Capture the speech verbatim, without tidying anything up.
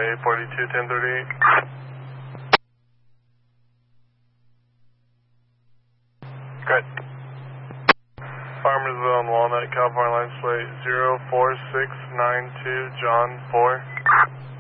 eight forty-two, ten thirty-eight. Good. Farmersville and Walnut, California license plate zero four six nine two, John four.